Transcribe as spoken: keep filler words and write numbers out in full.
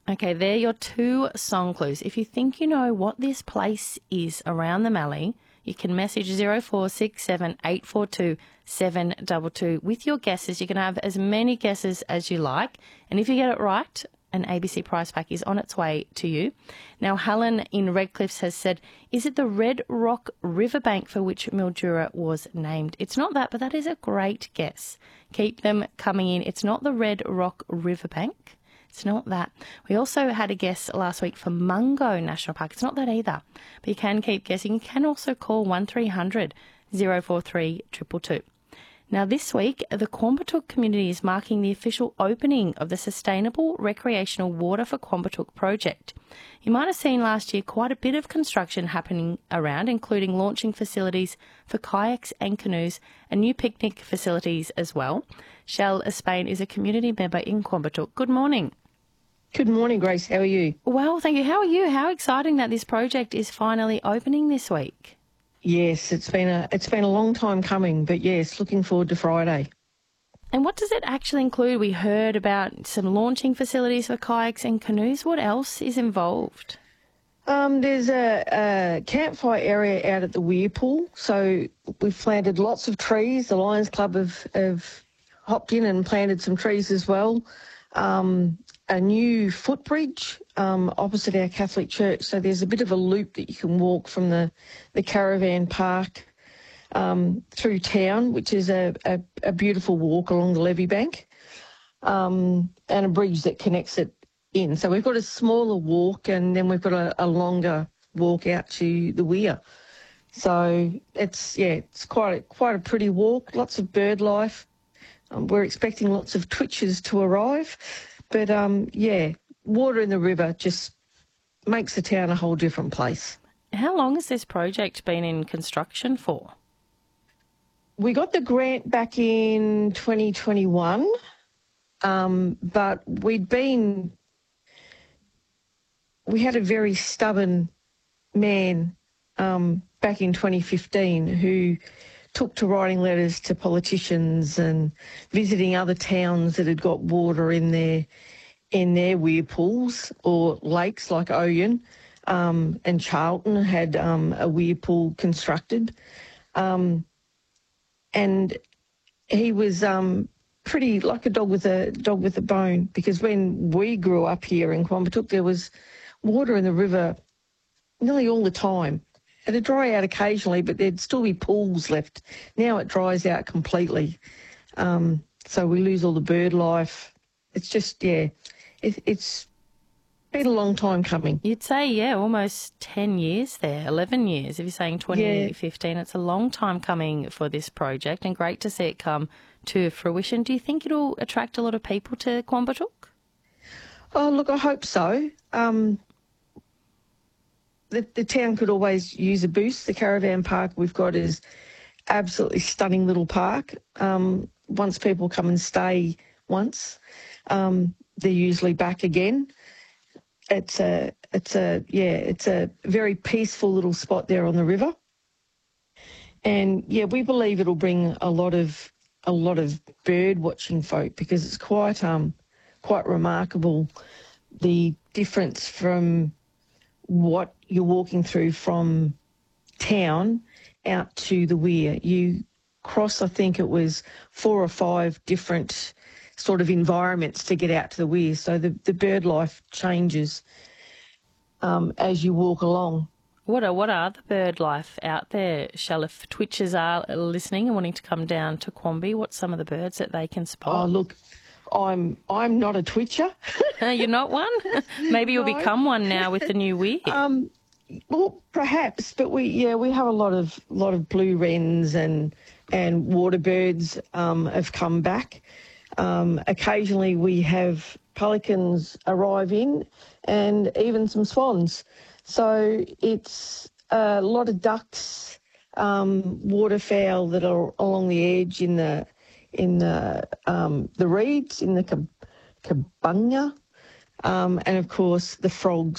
Okay, they're your two song clues. If you think you know what this place is around the Mallee, you can message zero four six seven eight four two seven two two with your guesses. You can have as many guesses as you like. And if you get it right, an A B C prize pack is on its way to you. Now, Helen in Redcliffs has said, is it the Red Rock Riverbank for which Mildura was named? It's not that, but that is a great guess. Keep them coming in. It's not the Red Rock Riverbank. It's not that. We also had a guess last week for Mungo National Park. It's not that either. But you can keep guessing. You can also call one three hundred zero four three two two two. Now, this week, the Quambatook community is marking the official opening of the Sustainable Recreational Water for Quambatook project. You might have seen last year quite a bit of construction happening around, including launching facilities for kayaks and canoes and new picnic facilities as well. Shell Spain is a community member in Quambatook. Good morning. Good morning, Grace. How are you? Well, thank you. How are you? How exciting that this project is finally opening this week. Yes, it's been a it's been a long time coming, but yes, looking forward to Friday. And what does it actually include? We heard about some launching facilities for kayaks and canoes. What else is involved? Um, there's a, a campfire area out at the Weir Pool, so we've planted lots of trees. The Lions Club have, have hopped in and planted some trees as well. Um, a new footbridge um, opposite our Catholic church, so there's a bit of a loop that you can walk from the, the caravan park um, through town, which is a, a, a beautiful walk along the levee bank, um, and a bridge that connects it in. So we've got a smaller walk, and then we've got a, a longer walk out to the Weir. So it's yeah, it's quite a, quite a pretty walk. Lots of bird life. Um, we're expecting lots of twitches to arrive, but um, yeah, water in the river just makes the town a whole different place. How long has this project been in construction for? We got the grant back in twenty twenty-one, um, but we'd been, we had a very stubborn man um, back in twenty fifteen who took to writing letters to politicians and visiting other towns that had got water in their in their weir pools or lakes like Oyen, um, and Charlton had um, a weir pool constructed. Um, and he was um, pretty like a dog with a dog with a bone, because when we grew up here in Quambatook, there was water in the river nearly all the time. It'd dry out occasionally, but there'd still be pools left. Now it dries out completely. Um, so we lose all the bird life. It's just, yeah, it, it's been a long time coming. You'd say, yeah, almost ten years there, eleven years. If you're saying twenty fifteen, yeah. It's a long time coming for this project, and great to see it come to fruition. Do you think it'll attract a lot of people to Quambatook? Oh, look, I hope so. Um, The, the town could always use a boost. The caravan park we've got is absolutely stunning little park. Um, once people come and stay once, um, they're usually back again. It's a, it's a, yeah, it's a very peaceful little spot there on the river. And yeah, we believe it'll bring a lot of, a lot of bird watching folk, because it's quite, um, quite remarkable, the difference from what you're walking through from town out to the Weir. You cross, I think it was four or five different sort of environments to get out to the Weir. So the, the bird life changes um, as you walk along. What are, what are the bird life out there, Shell? If twitchers are listening and wanting to come down to Quamby, what's some of the birds that they can spot? Oh, look, I'm I'm not a twitcher. You're not one? Maybe you'll No. become one now with the new Weir. Um, well, perhaps, but we yeah we have a lot of lot of blue wrens and and water birds um, have come back. Um, occasionally we have pelicans arrive in, and even some swans. So it's a lot of ducks, um, waterfowl that are along the edge in the in the um, the reeds, in the kab- kabunga, um, and of course the frogs.